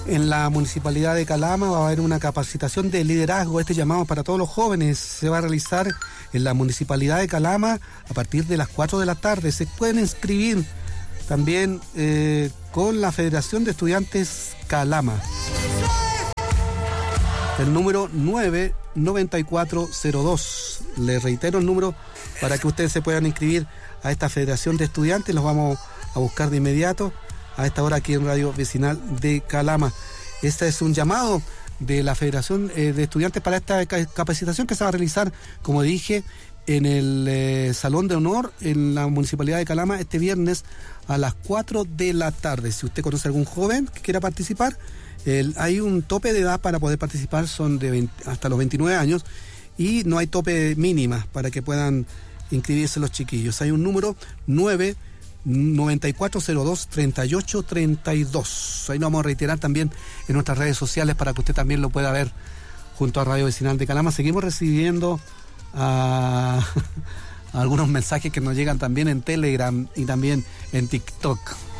En la Municipalidad de Calama va a haber una capacitación de liderazgo. Este llamado para todos los jóvenes se va a realizar en la Municipalidad de Calama a partir de las 4 de la tarde. Se pueden inscribir también con la Federación de Estudiantes Calama. El número 99402. Les reitero el número para que ustedes se puedan inscribir a esta Federación de Estudiantes. Los vamos a buscar de inmediato a esta hora aquí en Radio Vecinal de Calama. Este es un llamado de la Federación de Estudiantes para esta capacitación que se va a realizar, como dije, en el Salón de Honor en la Municipalidad de Calama este viernes a las 4 de la tarde. Si usted conoce a algún joven que quiera participar, hay un tope de edad para poder participar, son de hasta los 29 años y no hay tope mínima para que puedan inscribirse los chiquillos. Hay un número 9402-3832. Ahí lo vamos a reiterar también en nuestras redes sociales para que usted también lo pueda ver junto a Radio Vecinal de Calama. Seguimos recibiendo algunos mensajes que nos llegan también en Telegram y también en TikTok.